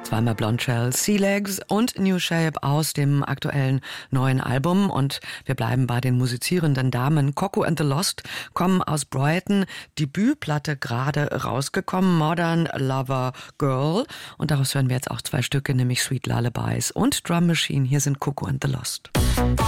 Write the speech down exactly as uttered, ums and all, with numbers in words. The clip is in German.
Zweimal Blondshell, Sea Legs und New Shape aus dem aktuellen neuen Album. Und wir bleiben bei den musizierenden Damen. Coco and the Lost kommen aus Brighton. Debütplatte gerade rausgekommen, Modern Lover Girl. Und daraus hören wir jetzt auch zwei Stücke, nämlich Sweet Lullabies und Drum Machine. Hier sind Coco and the Lost.